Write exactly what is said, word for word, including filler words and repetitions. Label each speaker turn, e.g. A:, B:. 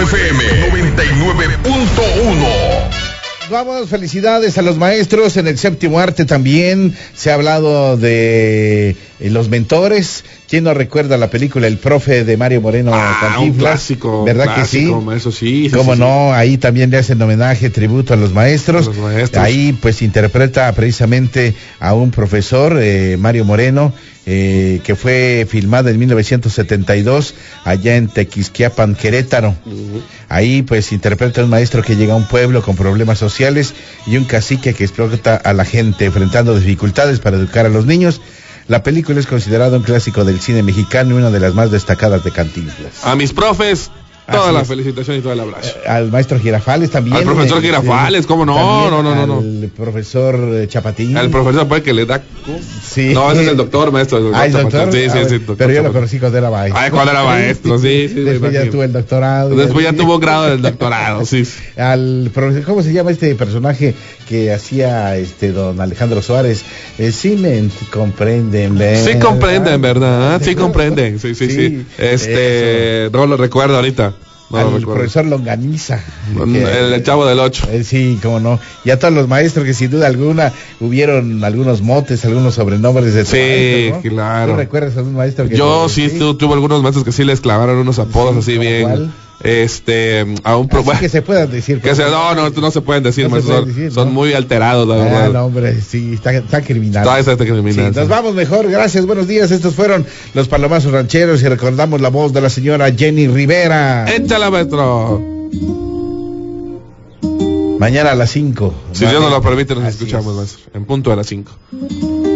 A: F M noventa y nueve punto uno.
B: Vamos, felicidades a los maestros. En el séptimo arte también se ha hablado de eh, los mentores. ¿Quién no recuerda la película El Profe de Mario Moreno
C: ah,
B: Cantinflas?
C: Un clásico,
B: ¿verdad
C: clásico,
B: que sí?
C: Eso sí. sí
B: ¿Cómo
C: sí,
B: no?
C: Sí.
B: Ahí también le hacen homenaje, tributo a los maestros.
C: A los maestros.
B: Ahí pues interpreta precisamente a un profesor, eh, Mario Moreno, eh, que fue filmada en mil novecientos setenta y dos allá en Tequisquiapan, Querétaro. Uh-huh. Ahí pues interpreta a un maestro que llega a un pueblo con problemas sociales y un cacique que explota a la gente enfrentando dificultades para educar a los niños. La película es considerada un clásico del cine mexicano y una de las más destacadas de Cantinflas.
C: A mis profes, toda
B: Así
C: la
B: es.
C: felicitación y todo el abrazo.
B: Eh, al maestro Girafales también.
C: Al profesor
B: eh,
C: Girafales, ¿cómo no? No, no, no, no.
B: Al profesor eh, Chapatín.
C: Al profesor pues, que le da...
B: Sí.
C: No, ese es el doctor, maestro. El doctor
B: Ah, ¿el doctor?
C: Sí, sí,
B: Ah,
C: sí.
B: bueno,
C: Doctor
B: pero yo
C: Chapatín.
B: lo conocí cuando era maestro.
C: Ay, cuando era maestro, sí, sí.
B: Después ya tuvo el doctorado.
C: Después ya tuvo grado del doctorado, sí.
B: Al profesor, ¿cómo se llama este personaje que hacía este don Alejandro Suárez? Eh, sí me comprenden, ¿verdad?
C: Sí comprenden, ¿verdad? Sí comprenden, sí, sí, sí.
B: Sí,
C: Este,
B: eso.
C: no lo recuerdo ahorita. No
B: al
C: lo recuerdo.
B: profesor Longaniza.
C: El,
B: que,
C: el chavo del ocho.
B: Eh, sí, cómo no. Y a todos los maestros que sin duda alguna hubieron algunos motes, algunos sobrenombres de tu
C: Sí,
B: maestro, ¿no?
C: claro.
B: ¿Tú recuerdas a un maestro que...
C: Yo
B: te,
C: sí,
B: sí?
C: Tu, tuve algunos maestros que sí les clavaron unos apodos
B: Sí,
C: así bien.
B: ¿cuál?
C: Este, a un pro...
B: Así que se puedan decir.
C: que se, no, no, no se pueden decir,
B: No se
C: maestros,
B: pueden
C: son,
B: decir,
C: son
B: ¿no?
C: muy alterados, la
B: Ah,
C: verdad.
B: no, hombre, sí, está, está criminal.
C: Está, está, está criminal,
B: Sí, nos
C: sí.
B: vamos mejor, gracias, buenos días. Estos fueron los Palomazos Rancheros y recordamos la voz de la señora Jenny Rivera.
C: Échala, maestro.
B: Mañana a las cinco.
C: Si Dios nos lo permite, nos
B: Así
C: escuchamos,
B: es.
C: maestro. En punto a las cinco.